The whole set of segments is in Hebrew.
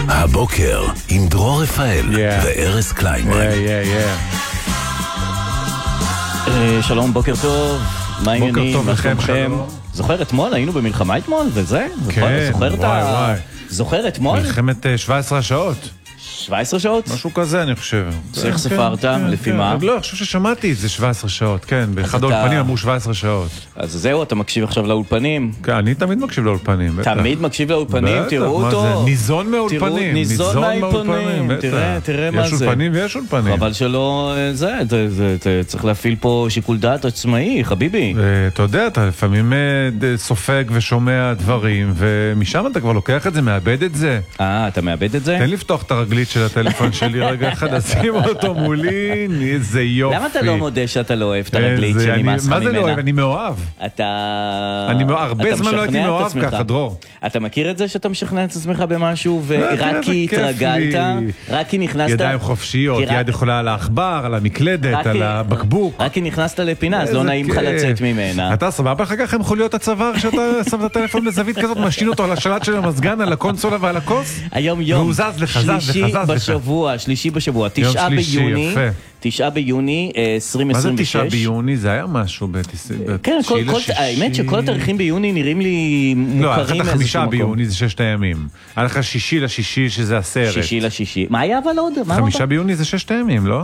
הבוקר עם דרור רפאל וארז קליינמן. שלום, בוקר טוב. מה העניינים? בוקר טוב לכם, שלום. זוכר אתמול? היינו במלחמה אתמול וזה? כן, וואי. זוכר אתמול? מלחמת 17 שעות. 17 שעות? משהו כזה, אני חושב. איך ספרת? לפי מה? לא, אני חושב ששמעתי את זה 17 שעות, כן. באחד האולפנים אמרו 17 שעות. אז זהו, אתה מקשיב עכשיו לאולפנים? כן, אני תמיד מקשיב לאולפנים. תמיד מקשיב לאולפנים, תראו אותו. מה זה? ניזון מהאולפנים. ניזון מהאולפנים. תראה מה זה. יש אולפנים ויש אולפנים. אבל שלא, צריך להפעיל פה שיקול דעת עצמאי, חביבי. אתה יודע, אתה לפעמים סופג ושומע דברים, ומשם אתה כבר לוקח את זה, מאבד את זה. אתה מאבד את זה? תן לפתוח את הרגלית של הטלפון שלי רגע אחד, אשים אותו מולי, איזה יופי. למה אתה לא מודה שאתה לא אוהב את הרגלית שנמאס לך ממנה? מה זה לא אוהב? אני מאוהב. הרבה זמן לא הייתי מאוהב ככה, דרור. אתה מכיר את זה שאתה משכנע את עצמך במשהו ורק כי התרגלת, רק כי נכנסת... ידיים חופשיות, יד יכולה על האחבר, על המקלדת, על הבקבוק. רק כי נכנסת לפינה, אז לא נעים לך לצאת ממנה. אתה סבבה אחר כך הם חוליות הצוואר שאתה שם את הטלפון בזווית כזאת, משין אותו על השלט של המזגן, על הקונסולה ועל הכוס? היום יום, שלישי בשבוע, 9 ביוני 2026. מה זה 9 ביוני? זה היה משהו כן, האמת שכל התאריכים ביוני נראים לי מוכרים. לא, 5 ביוני זה 6 הימים. היה לך 6 לשישי שזה הסרט. 6 מה היה אבל עוד? 5 ביוני זה 6 הימים, לא?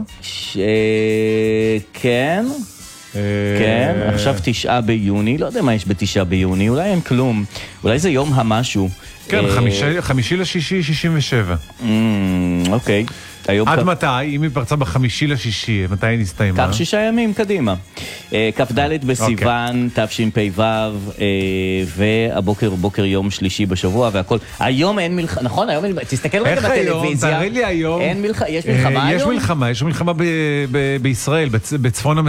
כן. כן, עכשיו 9 ביוני, לא יודע מה יש ב9 ביוני, אולי אין כלום, אולי זה יום המשהו. כן, 5 לשישי 67. אוקיי. עד מתי? אם היא פרצה ב5 לשישי, מתי היא נסתיימה? כך 6 ימים קדימה. כ"ד בסיוון, תשפ"ו, והבוקר הוא בוקר יום שלישי בשבוע והכל. היום אין מלחמה, נכון? היום אין, תסתכל רגע בטלוויזיה. איך היום? תראה לי היום. יש מלחמה היום? יש מלחמה בישראל, בצפון